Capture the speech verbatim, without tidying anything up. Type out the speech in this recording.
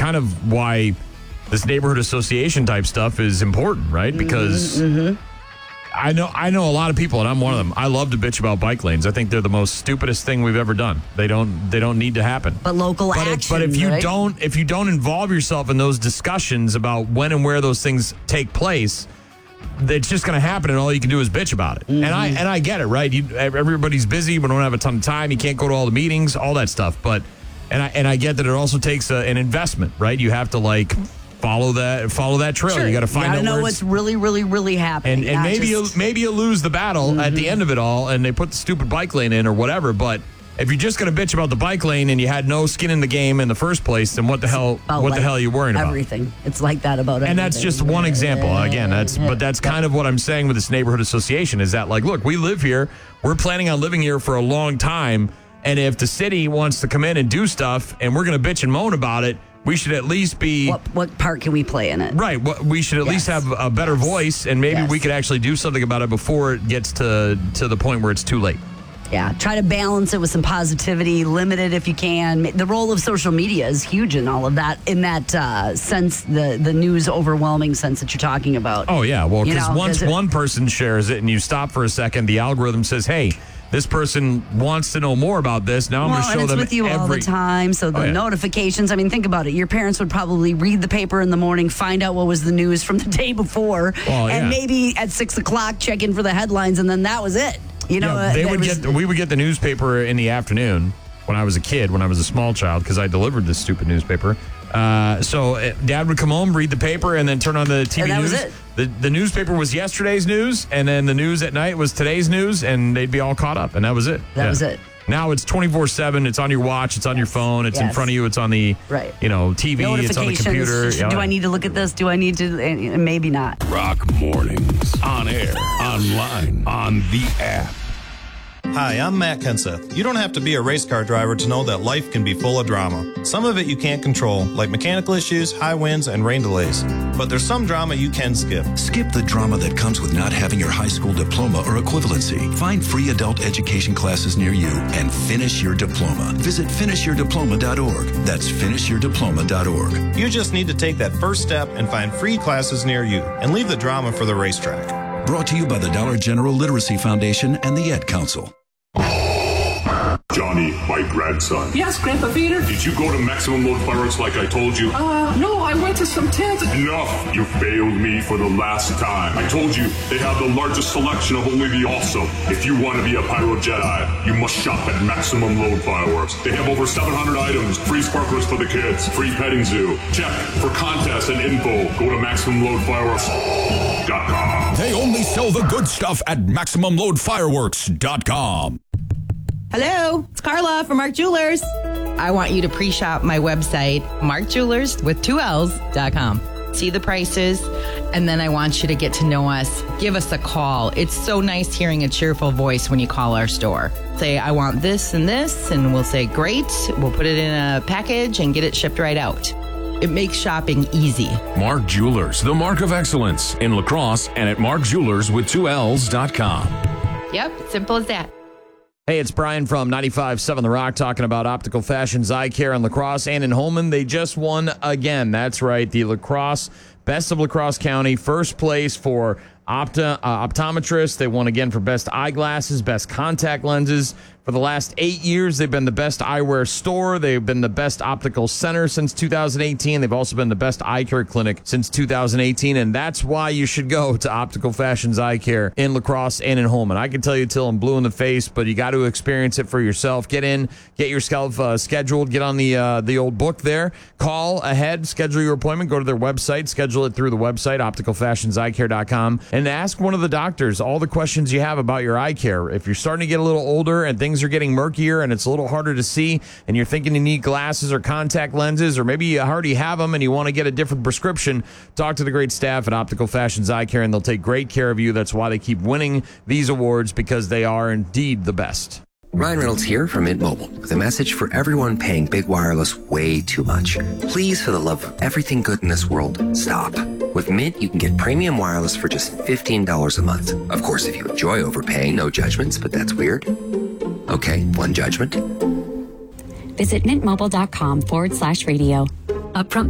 kind of why this neighborhood association type stuff is important, right? Because Mm-hmm. I know I know a lot of people, and I'm one of them. I love to bitch about bike lanes. I think they're the most stupidest thing we've ever done. They don't they don't need to happen. But local but action, if, but if you right? don't if you don't involve yourself in those discussions about when and where those things take place, it's just going to happen, and all you can do is bitch about it. Mm-hmm. And I and I get it, right? You, everybody's busy. We don't have a ton of time. You can't go to all the meetings, all that stuff. But and I and I get that it also takes a, an investment, right? You have to like. Follow that, follow that trail. Sure. You got to find you out know where what's really, really, really happening. and, and maybe just... you maybe you lose the battle mm-hmm. at the end of it all, and they put the stupid bike lane in or whatever. But if you're just going to bitch about the bike lane and you had no skin in the game in the first place, then what the hell? About what like the hell are you worrying about? Everything. It's like that about everything. And that's just one example. Again, that's but that's kind of what I'm saying with this neighborhood association is that like, look, we live here. We're planning on living here for a long time, and if the city wants to come in and do stuff, and we're going to bitch and moan about it. We should at least be... What, what part can we play in it? Right. What, we should at yes. least have a better yes. voice, and maybe yes. we could actually do something about it before it gets to, to the point where it's too late. Yeah. Try to balance it with some positivity, limit it if you can. The role of social media is huge in all of that, in that uh, sense, the, the news overwhelming sense that you're talking about. Oh, yeah. Well, because once it, one person shares it and you stop for a second, the algorithm says, hey... This person wants to know more about this. Now I'm well, going to show and it's them with you every... all the time. So the oh, yeah. notifications. I mean, think about it. Your parents would probably read the paper in the morning, find out what was the news from the day before, well, yeah. and maybe at six o'clock check in for the headlines, and then that was it. You know, yeah, they uh, would was, get. We would get the newspaper in the afternoon when I was a kid, when I was a small child, because I delivered this stupid newspaper. Uh, so uh, Dad would come home, read the paper, and then turn on the T V and that news. Was it. The, the newspaper was yesterday's news, and then the news at night was today's news, and they'd be all caught up, and that was it. That yeah. was it. Now it's twenty-four seven. It's on your watch. It's on yes. your phone. It's yes. in front of you. It's on the right. you know, T V. It's on the computer. Do yeah. I need to look at this? Do I need to? Uh, maybe not. Rock Mornings. On air, online, on the app. Hi, I'm Matt Kenseth. You don't have to be a race car driver to know that life can be full of drama. Some of it you can't control, like mechanical issues, high winds, and rain delays. But there's some drama you can skip. Skip the drama that comes with not having your high school diploma or equivalency. Find free adult education classes near you and finish your diploma. Visit finish your diploma dot org. That's finish your diploma dot org. You just need to take that first step and find free classes near you and leave the drama for the racetrack. Brought to you by the Dollar General Literacy Foundation and the Ed Council. Johnny, my grandson. Yes, Grandpa Peter? Did you go to Maximum Load Fireworks like I told you? Uh, no, I went to some tents. Enough! You failed me for the last time. I told you, they have the largest selection of only the awesome. If you want to be a Pyro Jedi, you must shop at Maximum Load Fireworks. They have over seven hundred items, free sparklers for the kids, free petting zoo. Check for contests and info. Go to Maximum Load Fireworks dot com. They only sell the good stuff at Maximum Load Fireworks dot com. Hello, it's Carla from Mark Jewelers. I want you to pre-shop my website, mark jewelers with two L's dot com. See the prices, and then I want you to get to know us. Give us a call. It's so nice hearing a cheerful voice when you call our store. Say, I want this and this, and we'll say, great. We'll put it in a package and get it shipped right out. It makes shopping easy. Mark Jewelers, the mark of excellence in La Crosse and at mark jewelers with two L's dot com. Yep, simple as that. Hey, it's Brian from ninety-five point seven The Rock talking about Optical Fashions Eye Care in La Crosse and in Holman. They just won again. That's right, the La Crosse Best of La Crosse County, first place for opta, uh, optometrists. They won again for best eyeglasses, best contact lenses. For the last eight years, they've been the best eyewear store. They've been the best optical center since two thousand eighteen. They've also been the best eye care clinic since two thousand eighteen, and that's why you should go to Optical Fashions Eye Care in La Crosse and in Holman. I can tell you till I'm blue in the face, but you got to experience it for yourself. Get in, get yourself uh, scheduled, get on the uh, the old book there. Call ahead, schedule your appointment, go to their website, schedule it through the website, optical fashions eye care dot com, and ask one of the doctors all the questions you have about your eye care. If you're starting to get a little older and things are getting murkier and it's a little harder to see and you're thinking you need glasses or contact lenses, or maybe you already have them and you want to get a different prescription, talk to the great staff at Optical Fashions Eye Care and they'll take great care of you. That's why they keep winning these awards, because they are indeed the best. Ryan Reynolds here from Mint Mobile with a message for everyone paying big wireless way too much. Please, for the love of everything good in this world, stop. With Mint, you can get premium wireless for just fifteen dollars a month. Of course, if you enjoy overpaying, no judgments, but that's weird. Okay, one judgment. Visit mintmobile.com forward slash radio. Upfront